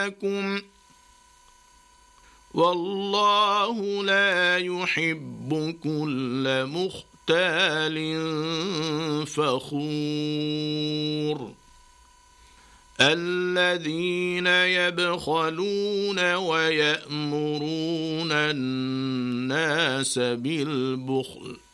لكم والله لا يحب كل مختال فخور الذين يبخلون ويأمرون الناس بالبخل